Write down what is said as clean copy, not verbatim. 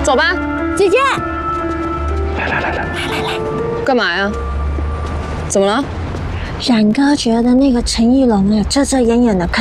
走吧。 姐姐， 来， 干嘛呀？怎么了？ 冉哥觉得那个陈义龙啊，遮遮掩掩的。